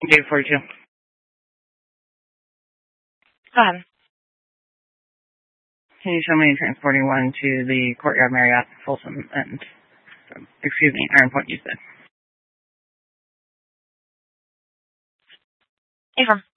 Dave 42. Go ahead. Can you show me transporting one to the Courtyard Marriott, Folsom, and, Iron Point, you said? Affirm.